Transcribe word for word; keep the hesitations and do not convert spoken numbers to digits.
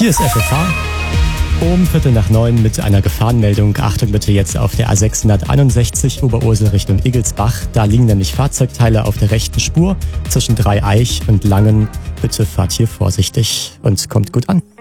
Hier ist F F H. Um Viertel nach neun mit einer Gefahrenmeldung. Achtung bitte jetzt auf der A sechshunderteinundsechzig Oberursel Richtung Igelsbach. Da liegen nämlich Fahrzeugteile auf der rechten Spur zwischen Dreieich und Langen. Bitte fahrt hier vorsichtig und kommt gut an.